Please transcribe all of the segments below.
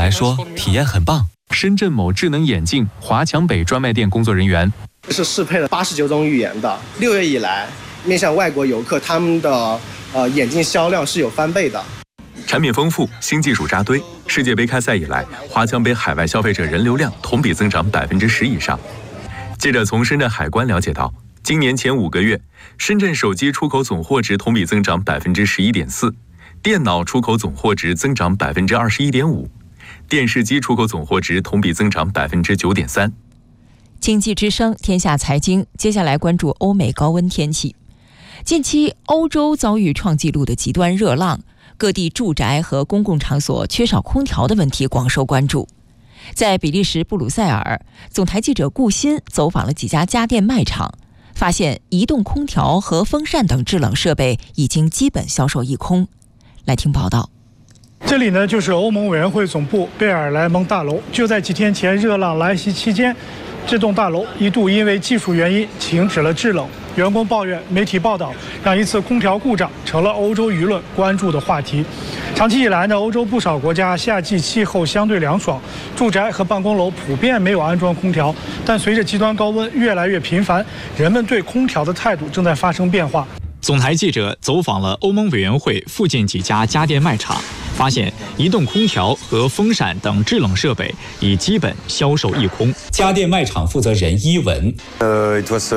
来说体验很棒。深圳某智能眼镜华强北专卖店工作人员， 是适配了89种语言的。6月以来，面向外国游客，他们的眼镜销量是有翻倍的。 产品丰富，新技术扎堆。世界杯开赛以来，华强北海外消费者人流量同比增长10%以上。记者从深圳海关了解到，今年前5个月，深圳手机出口总货值同比增长11.4%，电脑出口总货值增长21.5%，电视机出口总货值同比增长9.3%。 经济之声，天下财经，接下来关注欧美高温天气。近期，欧洲遭遇创纪录的极端热浪，各地住宅和公共场所缺少空调的问题广受关注。在比利时布鲁塞尔，总台记者顾鑫走访了几家家电卖场，发现移动空调和风扇等制冷设备已经基本销售一空。来听报道。 这里呢，就是欧盟委员会总部贝尔莱蒙大楼。就在几天前热浪来袭期间，这栋大楼一度因为技术原因停止了制冷，员工抱怨媒体报道让一次空调故障成了欧洲舆论关注的话题。长期以来呢，欧洲不少国家夏季气候相对凉爽，住宅和办公楼普遍没有安装空调，但随着极端高温越来越频繁，人们对空调的态度正在发生变化。 总台记者走访了欧盟委员会附近几家家电卖场，发现移动空调和风扇等制冷设备已基本销售一空。 家电卖场负责人伊文 ，It was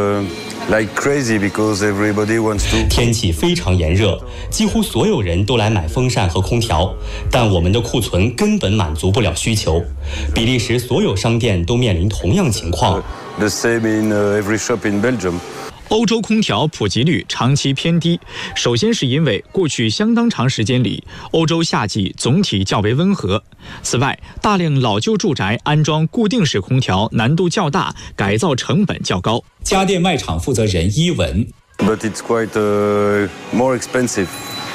like crazy because everybody wants to。 天气非常炎热，几乎所有人都来买风扇和空调，但我们的库存根本满足不了需求。比利时所有商店都面临同样情况。 The same in every shop in Belgium。 欧洲空调普及率长期偏低，首先是因为过去相当长时间里，欧洲夏季总体较为温和。此外，大量老旧住宅安装固定式空调难度较大，改造成本较高。 家电卖场负责人伊文 ，But it's quite more expensive.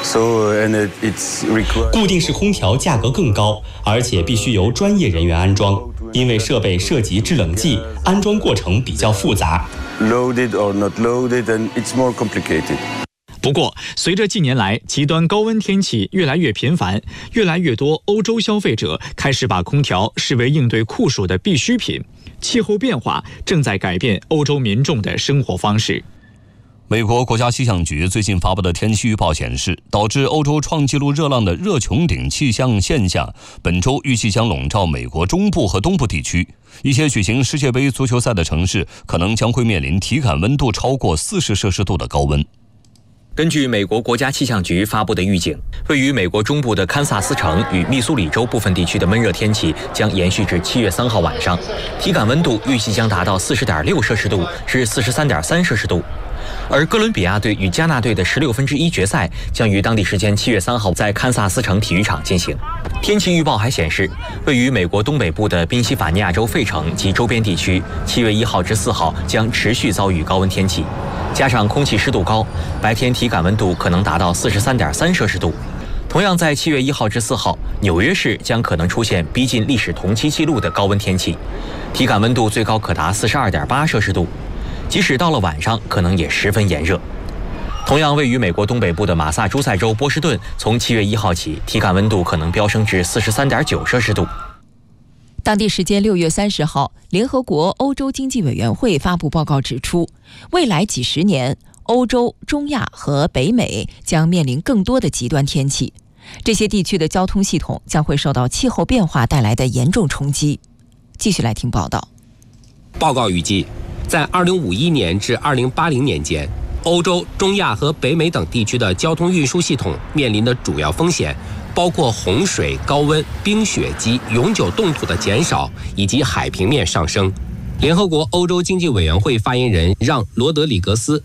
So, 固定式空调价格更高，而且必须由专业人员安装，因为设备涉及制冷剂，安装过程比较复杂。 Loaded or not loaded, and it's more complicated. 不过，随着近年来极端高温天气越来越频繁，越来越多欧洲消费者开始把空调视为应对酷暑的必需品。气候变化正在改变欧洲民众的生活方式。 美国国家气象局最近发布的天气预报显示，导致欧洲创纪录热浪的热穹顶气象现象，本周预计将笼罩美国中部和东部地区。一些举行世界杯足球赛的城市可能将会面临体感温度超过40摄氏度的高温。 根据美国国家气象局发布的预警，位于美国中部的堪萨斯城与密苏里州部分地区的闷热天气将延续至7月3号晚上，体感温度预计将达到40.6摄氏度至43.3摄氏度。而哥伦比亚队与加纳队的1/16决赛将于当地时间7月3号在堪萨斯城体育场进行。天气预报还显示，位于美国东北部的宾夕法尼亚州费城及周边地区7月1号至4号将持续遭遇高温天气，加上空气湿度高，白天体感温度可能达到43.3摄氏度。同样在7月1号至4号，纽约市将可能出现逼近历史同期纪录的高温天气，体感温度最高可达42.8摄氏度。即使到了晚上，可能也十分炎热。同样位于美国东北部的马萨诸塞州波士顿，从7月1号起，体感温度可能飙升至43.9摄氏度。 当地时间6月30号，联合国欧洲经济委员会发布报告指出，未来几十年，欧洲、中亚和北美将面临更多的极端天气，这些地区的交通系统将会受到气候变化带来的严重冲击。继续来听报道。 报告预计，在2051年至2080年间，欧洲、中亚和北美等地区的交通运输系统面临的主要风险包括洪水、高温、冰雪及永久冻土的减少，以及海平面上升。联合国欧洲经济委员会发言人让·罗德里格斯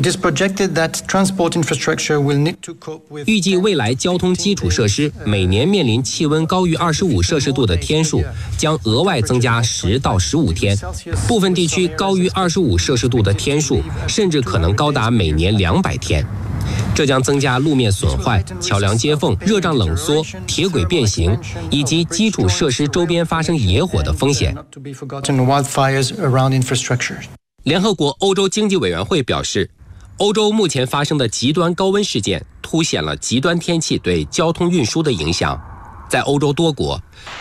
预计未来交通基础设施每年面临气温高于25摄氏度的天数将额外增加10到15天，部分地区高于25摄氏度的天数甚至可能高达每年200天。这将增加路面损坏、桥梁接缝、热胀冷缩、铁轨变形以及基础设施周边发生野火的风险。联合国欧洲经济委员会表示，欧洲目前发生的极端高温事件凸显了极端天气对交通运输的影响。在欧洲多国，